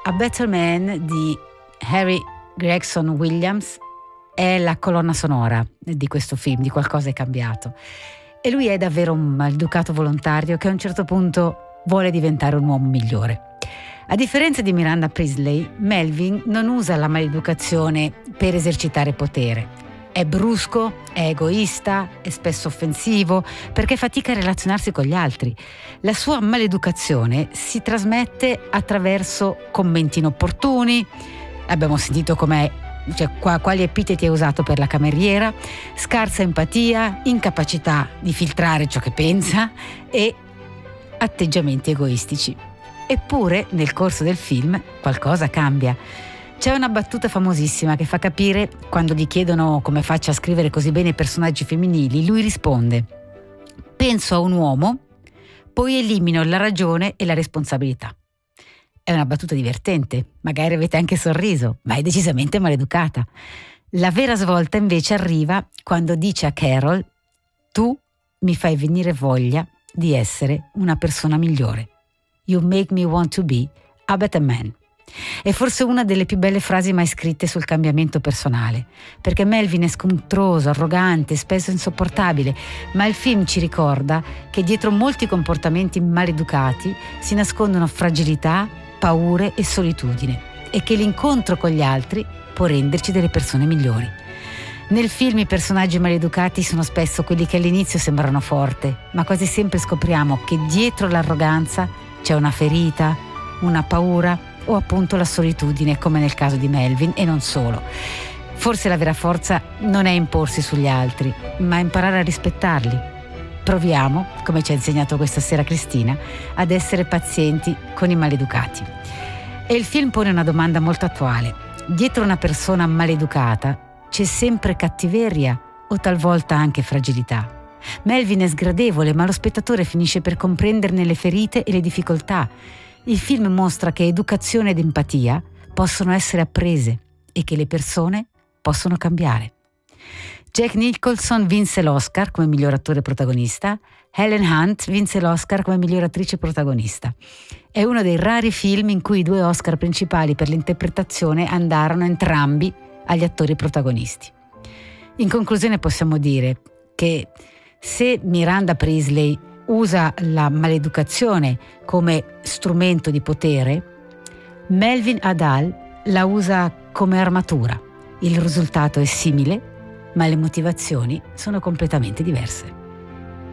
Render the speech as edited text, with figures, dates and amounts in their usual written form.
A Better Man di Harry Gregson Williams è la colonna sonora di questo film, di Qualcosa è cambiato. E lui è davvero un maleducato volontario che a un certo punto vuole diventare un uomo migliore. A differenza di Miranda Priestley, Melvin non usa la maleducazione per esercitare potere. È brusco, è egoista, è spesso offensivo perché fatica a relazionarsi con gli altri. La sua maleducazione si trasmette attraverso commenti inopportuni. Abbiamo sentito quali epiteti ha usato per la cameriera, scarsa empatia, incapacità di filtrare ciò che pensa e atteggiamenti egoistici. Eppure, nel corso del film, qualcosa cambia. C'è una battuta famosissima che fa capire, quando gli chiedono come faccia a scrivere così bene i personaggi femminili, lui risponde: penso a un uomo, poi elimino la ragione e la responsabilità. È una battuta divertente, magari avete anche sorriso, ma è decisamente maleducata. La vera svolta invece arriva quando dice a Carol: tu mi fai venire voglia di essere una persona migliore. You make me want to be a better man. È forse una delle più belle frasi mai scritte sul cambiamento personale, perché Melvin è scontroso, arrogante, spesso insopportabile, ma il film ci ricorda che dietro molti comportamenti maleducati si nascondono fragilità, paure e solitudine, e che l'incontro con gli altri può renderci delle persone migliori. Nel film i personaggi maleducati sono spesso quelli che all'inizio sembrano forti, ma quasi sempre scopriamo che dietro l'arroganza c'è una ferita, una paura o appunto la solitudine, come nel caso di Melvin, e non solo. Forse la vera forza non è imporsi sugli altri, ma imparare a rispettarli. Proviamo, come ci ha insegnato questa sera Cristina, ad essere pazienti con i maleducati. E il film pone una domanda molto attuale. Dietro una persona maleducata c'è sempre cattiveria o talvolta anche fragilità? Melvin è sgradevole, ma lo spettatore finisce per comprenderne le ferite e le difficoltà. Il film mostra che educazione ed empatia possono essere apprese e che le persone possono cambiare. Jack Nicholson vinse l'Oscar come miglior attore protagonista, Helen Hunt vinse l'Oscar come miglior attrice protagonista. È uno dei rari film in cui i 2 Oscar principali per l'interpretazione andarono entrambi agli attori protagonisti. In conclusione possiamo dire che se Miranda Priestley usa la maleducazione come strumento di potere, Melvin Udall la usa come armatura. Il risultato è simile, ma le motivazioni sono completamente diverse.